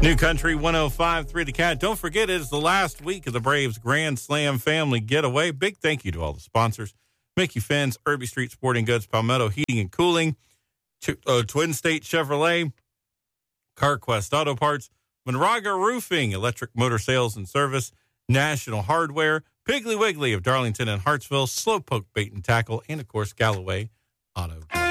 New Country 105.3 The Cat. Don't forget, it is the last week of the Braves Grand Slam Family Getaway. Big thank you to all the sponsors. Mickey Fence, Irby Street Sporting Goods, Palmetto Heating and Cooling, Twin State Chevrolet, CarQuest Auto Parts, Monraga Roofing, Electric Motor Sales and Service, National Hardware, Piggly Wiggly of Darlington and Hartsville, Slowpoke Bait and Tackle, and, of course, Galloway Auto.